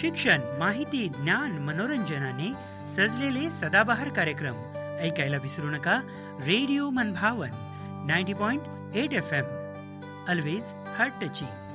शिक्षण, माहिती, ज्ञान, मनोरंजनाने सजलेले सदाबहार कार्यक्रम ऐकायला विसरू नका. रेडिओ मनभावन 90.8 FM, ऑलवेज हार्ट टचिंग.